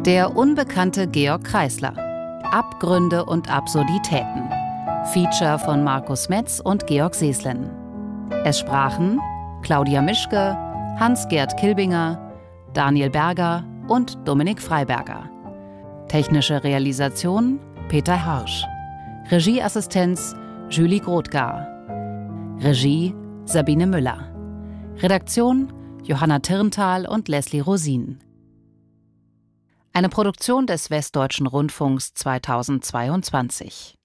Der unbekannte Georg Kreisler. Abgründe und Absurditäten. Feature von Markus Metz und Georg Seeslen. Es sprachen Claudia Mischke, Hans-Gerd Kilbinger, Daniel Berger und Dominik Freiberger. Technische Realisation Peter Harsch. Regieassistenz Julie Grothgar. Regie Sabine Müller. Redaktion Johanna Tirntal und Leslie Rosin. Eine Produktion des Westdeutschen Rundfunks 2022.